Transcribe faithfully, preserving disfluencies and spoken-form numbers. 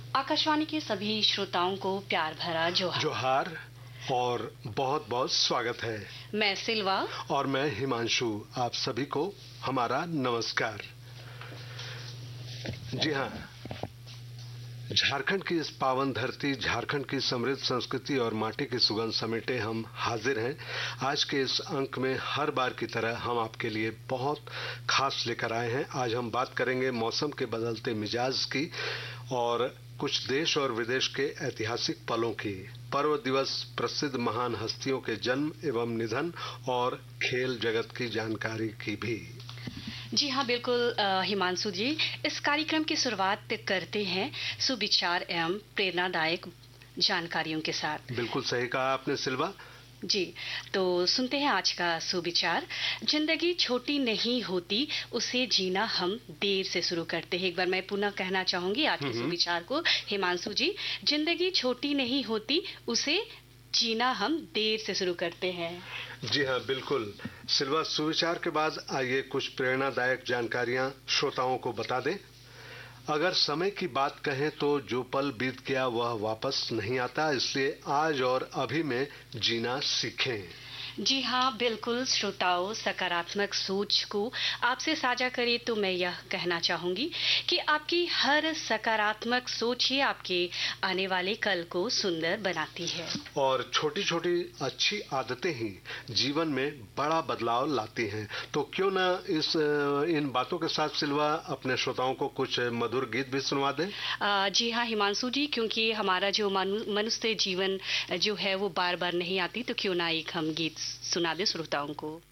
आकाशवाणी के सभी श्रोताओं को प्यार भरा जोहार। जोहार और बहुत बहुत स्वागत है। मैं सिल्वा और मैं हिमांशु, आप सभी को हमारा नमस्कार। जी हाँ, झारखंड की इस पावन धरती, झारखंड की समृद्ध संस्कृति और माटी की सुगंध समेटे हम हाजिर हैं। आज के इस अंक में हर बार की तरह हम आपके लिए बहुत खास लेकर आए हैं। आज हम बात करेंगे मौसम के बदलते मिजाज की और कुछ देश और विदेश के ऐतिहासिक पलों की, पर्व दिवस, प्रसिद्ध महान हस्तियों के जन्म एवं निधन और खेल जगत की जानकारी की भी। जी हाँ, बिल्कुल हिमांशु जी। इस कार्यक्रम की शुरुआत करते हैं सुविचार एवं प्रेरणादायक जानकारियों के साथ। बिल्कुल सही कहा आपने सिल्वा जी। तो सुनते हैं आज का सुविचार। जिंदगी छोटी नहीं होती, उसे जीना हम देर से शुरू करते हैं। एक बार मैं पुनः कहना चाहूंगी आज के सुविचार को हिमांशु जी। जिंदगी छोटी नहीं होती, उसे जीना हम देर से शुरू करते हैं। जी हाँ, बिल्कुल सिल्वा। सुविचार के बाद आइए कुछ प्रेरणादायक जानकारियां श्रोताओं को बता दें। अगर समय की बात कहें तो जो पल बीत गया वह वापस नहीं आता, इसलिए आज और अभी में जीना सीखें। जी हाँ, बिल्कुल श्रोताओं, सकारात्मक सोच को आपसे साझा करें तो मैं यह कहना चाहूंगी कि आपकी हर सकारात्मक सोच ही आपके आने वाले कल को सुंदर बनाती है। और छोटी छोटी अच्छी आदतें ही जीवन में बड़ा बदलाव लाती हैं। तो क्यों ना इस इन बातों के साथ सिल्वा अपने श्रोताओं को कुछ मधुर गीत भी सुनवा दें। आ, जी हाँ हिमांशु जी, क्योंकि हमारा जो मनुष्य जीवन जो है वो बार बार नहीं आती, तो क्यों ना एक हम गीत सुना दे श्रोताओं को।